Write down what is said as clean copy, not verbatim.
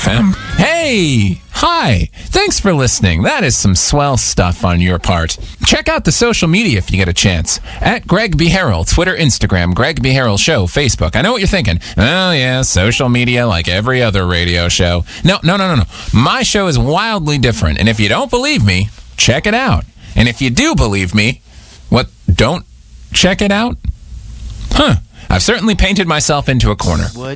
FM. Hey! Hi! Thanks for listening. That is some swell stuff on your part. Check out the social media if you get a chance. At Greg B. Harrell, Twitter, Instagram, Greg B. Harrell Show, Facebook. I know what you're thinking. Oh, yeah, social media like every other radio show. No. My show is wildly different, and if you don't believe me, check it out. And if you do believe me, don't check it out? Huh. I've certainly painted myself into a corner. What?